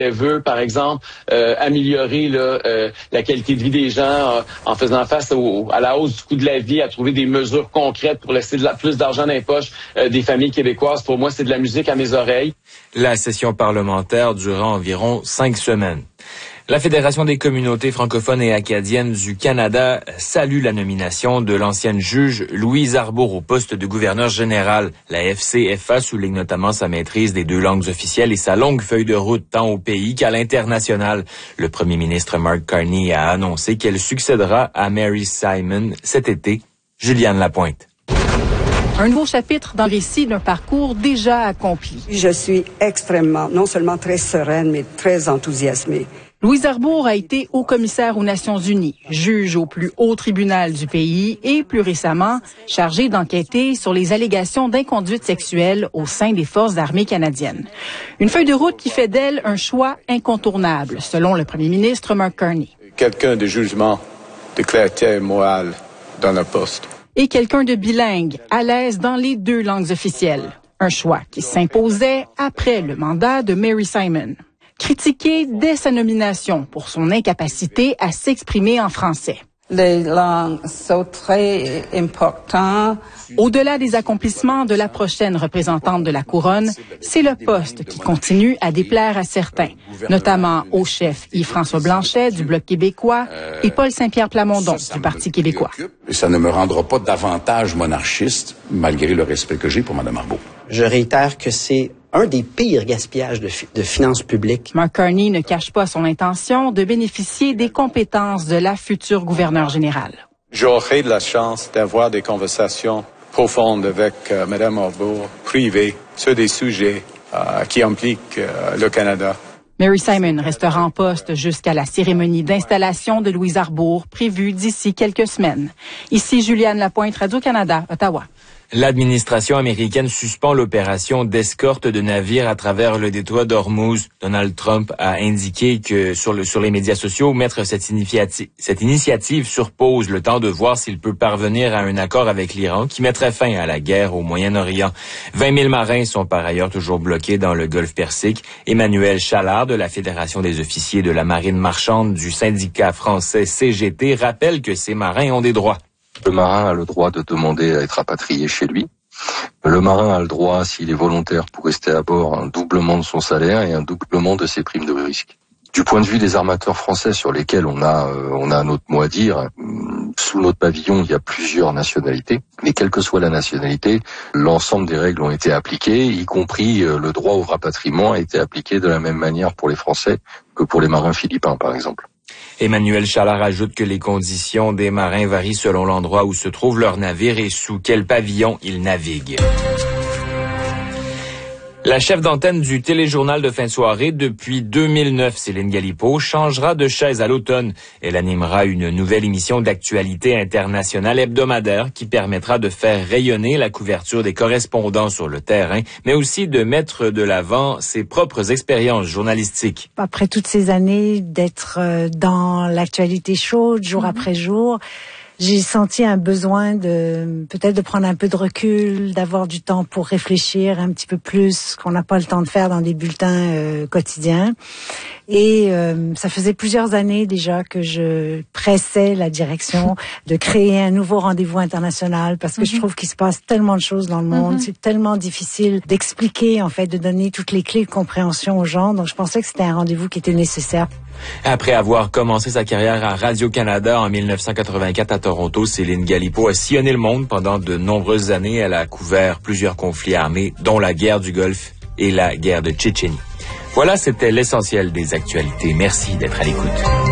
Elle veut, par exemple, améliorer la qualité de vie des gens en faisant face à la hausse du coût de la vie, à trouver des mesures concrètes pour laisser plus d'argent dans les poches des familles québécoises. Pour moi, c'est de la musique à mes oreilles. La session parlementaire durera environ 5 semaines. La Fédération des communautés francophones et acadiennes du Canada salue la nomination de l'ancienne juge Louise Arbour au poste de gouverneur général. La FCFA souligne notamment sa maîtrise des 2 langues officielles et sa longue feuille de route tant au pays qu'à l'international. Le premier ministre Mark Carney a annoncé qu'elle succédera à Mary Simon cet été. Juliane Lapointe. Un nouveau chapitre dans le récit d'un parcours déjà accompli. Je suis extrêmement, non seulement très sereine, mais très enthousiasmée. Louise Arbour a été haut-commissaire aux Nations unies, juge au plus haut tribunal du pays et, plus récemment, chargée d'enquêter sur les allégations d'inconduite sexuelle au sein des Forces armées canadiennes. Une feuille de route qui fait d'elle un choix incontournable, selon le premier ministre Mark Carney. Quelqu'un de jugement, de clarté morale dans le poste. Et quelqu'un de bilingue, à l'aise dans les 2 langues officielles. Un choix qui s'imposait après le mandat de Mary Simon. Critiquée dès sa nomination pour son incapacité à s'exprimer en français. Les langues sont très importantes. Au-delà des accomplissements de la prochaine représentante de la Couronne, c'est le poste qui continue à déplaire à certains, notamment au chef Yves-François Blanchet du Bloc québécois et Paul Saint-Pierre Plamondon du Parti québécois. Et ça ne me rendra pas davantage monarchiste, malgré le respect que j'ai pour Mme Arbour. Je réitère que c'est un des pires gaspillages de finances publiques. Mark Carney ne cache pas son intention de bénéficier des compétences de la future gouverneure générale. J'aurai de la chance d'avoir des conversations profondes avec Mme Arbour, privées, sur des sujets qui impliquent le Canada. Mary Simon restera en poste jusqu'à la cérémonie d'installation de Louise Arbour, prévue d'ici quelques semaines. Ici Juliane Lapointe, Radio-Canada, Ottawa. L'administration américaine suspend l'opération d'escorte de navires à travers le détroit d'Ormuz. Donald Trump a indiqué que sur les médias sociaux, mettre cette initiative sur pause le temps de voir s'il peut parvenir à un accord avec l'Iran qui mettrait fin à la guerre au Moyen-Orient. 20 000 marins sont par ailleurs toujours bloqués dans le Golfe Persique. Emmanuel Chalard de la Fédération des officiers de la marine marchande du syndicat français CGT rappelle que ces marins ont des droits. Le marin a le droit de demander à être rapatrié chez lui. Le marin a le droit, s'il est volontaire pour rester à bord, un doublement de son salaire et un doublement de ses primes de risque. Du point de vue des armateurs français sur lesquels on a notre mot à dire, sous notre pavillon, il y a plusieurs nationalités. Mais quelle que soit la nationalité, l'ensemble des règles ont été appliquées, y compris le droit au rapatriement a été appliqué de la même manière pour les Français que pour les marins philippins, par exemple. Emmanuel Chalard ajoute que les conditions des marins varient selon l'endroit où se trouve leur navire et sous quel pavillon ils naviguent. La chef d'antenne du téléjournal de fin de soirée depuis 2009, Céline Galipeau, changera de chaise à l'automne. Elle animera une nouvelle émission d'actualité internationale hebdomadaire qui permettra de faire rayonner la couverture des correspondants sur le terrain, mais aussi de mettre de l'avant ses propres expériences journalistiques. Après toutes ces années d'être dans l'actualité chaude, jour après jour, j'ai senti un besoin peut-être de prendre un peu de recul, d'avoir du temps pour réfléchir un petit peu plus, qu'on n'a pas le temps de faire dans des bulletins quotidiens. Et ça faisait plusieurs années déjà que je pressais la direction de créer un nouveau rendez-vous international parce que je trouve qu'il se passe tellement de choses dans le monde. C'est tellement difficile d'expliquer, en fait, de donner toutes les clés de compréhension aux gens. Donc je pensais que c'était un rendez-vous qui était nécessaire. Après avoir commencé sa carrière à Radio-Canada en 1984 à Toronto, Céline Galipeau a sillonné le monde pendant de nombreuses années. Elle a couvert plusieurs conflits armés, dont la guerre du Golfe et la guerre de Tchétchénie. Voilà, c'était l'essentiel des actualités. Merci d'être à l'écoute.